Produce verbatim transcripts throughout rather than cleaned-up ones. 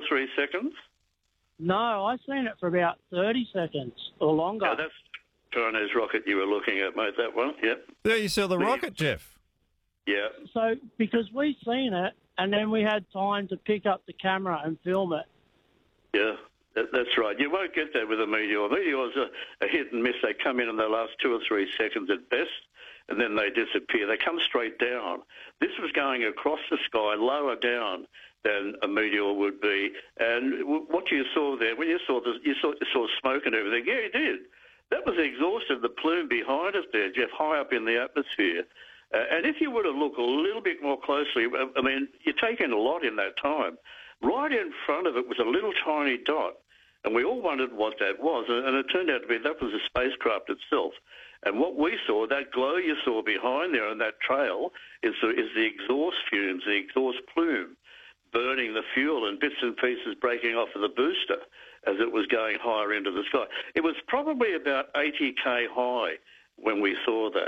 three seconds? No, I seen it for about thirty seconds or longer. Yeah, that's the Chinese rocket you were looking at, mate, that one, yep. There you saw the rocket, Jeff. Yeah. So, because we seen it, and then we had time to pick up the camera and film it. Yeah, that, that's right. You won't get that with a meteor. Meteors are a hit and miss. They come in in the last two or three seconds at best, and then they disappear. They come straight down. This was going across the sky, lower down than a meteor would be. And w- what you saw there, when you saw this, you saw, you saw smoke and everything. Yeah, you did. That was the exhaust of the plume behind us there, Jeff, high up in the atmosphere. Uh, and if you were to look a little bit more closely, I mean, you take in a lot in that time. Right in front of it was a little tiny dot, and we all wondered what that was. And it turned out to be that was a spacecraft itself. And what we saw, that glow you saw behind there on that trail, is the, is the exhaust fumes, the exhaust plume, burning the fuel and bits and pieces breaking off of the booster as it was going higher into the sky. It was probably about eighty K high when we saw that.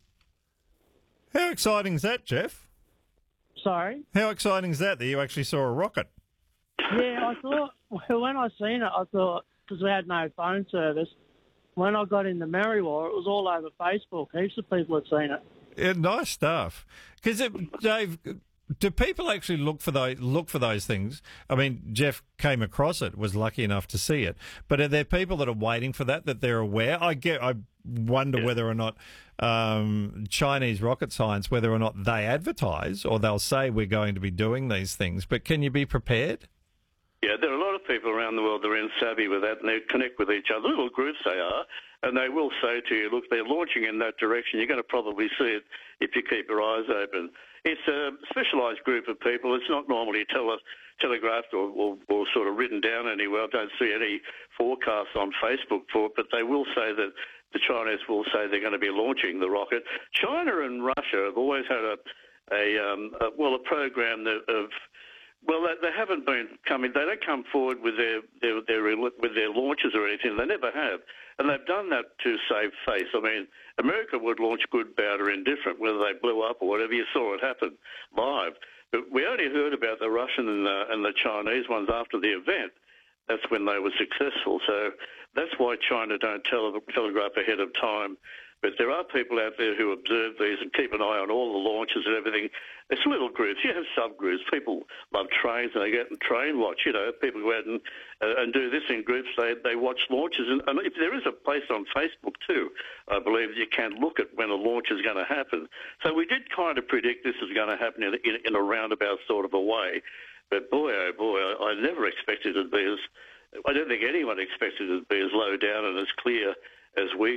How exciting is that, Jeff? Sorry? How exciting is that, that you actually saw a rocket? Yeah, I thought, well, when I seen it, I thought, because we had no phone service, when I got into Merriwa, it was all over Facebook. Heaps of people had seen it. Yeah, nice stuff. Because, Dave, do people actually look for those look for those things? I mean, Jeff came across it, was lucky enough to see it. But are there people that are waiting for that, that they're aware? I get. I wonder yeah. whether or not um, Chinese rocket science, whether or not they advertise or they'll say we're going to be doing these things. But can you be prepared? Yeah, there are a lot of people around the world that are in savvy with that, and they connect with each other. Little groups they are, and they will say to you, look, they're launching in that direction. You're going to probably see it if you keep your eyes open. It's a specialised group of people. It's not normally tele- telegraphed or, or, or sort of written down anywhere. I don't see any forecasts on Facebook for it, but they will say that the Chinese will say they're going to be launching the rocket. China and Russia have always had a, a, um, a well, a program that, of Well, they, they haven't been coming. They don't come forward with their, their, their with their launches or anything. They never have, and they've done that to save face. I mean, America would launch good, bad, or indifferent, whether they blew up or whatever. You saw it happen live. But we only heard about the Russian and the, and the Chinese ones after the event. That's when they were successful. So that's why China don't tele- telegraph ahead of time. But there are people out there who observe these and keep an eye on all the launches and everything. It's little groups. You have subgroups. People love trains and they get and train watch. You know, people go out and, uh, and do this in groups. They they watch launches. And, and if there is a place on Facebook too, I believe you can look at when a launch is going to happen. So we did kind of predict this is going to happen in, in, in a roundabout sort of a way. But boy, oh boy, I, I never expected it to be as, I don't think anyone expected it to be as low down and as clear as we